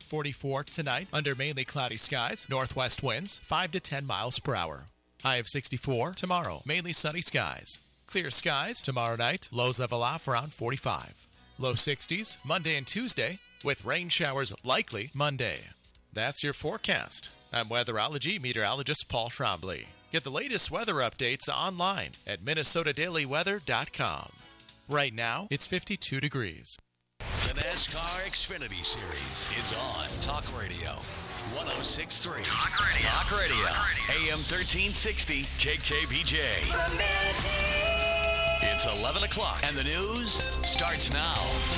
44 tonight under mainly cloudy skies. Northwest winds 5 to 10 miles per hour. High of 64 tomorrow. Mainly sunny skies. Clear skies tomorrow night. Lows level off around 45. Low 60s Monday and Tuesday with rain showers likely Monday. That's your forecast. I'm weatherology meteorologist Paul Trombley. Get the latest weather updates online at minnesotadailyweather.com. Right now, it's 52 degrees. The NASCAR Xfinity Series is on Talk Radio 106.3. Talk Radio. AM 1360 KKBJ. It's 11 o'clock and the news starts now.